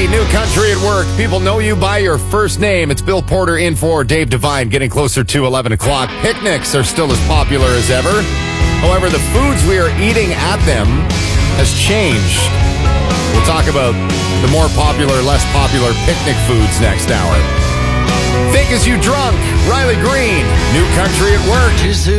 Lee, New Country at Work. People know you by your first name. It's Bill Porter in for Dave Devine, getting closer to 11 o'clock. Picnics are still as popular as ever. However, the foods we are eating at them has changed. We'll talk about the more popular, less popular picnic foods next hour. Think As You Drunk, Riley Green, New Country at Work.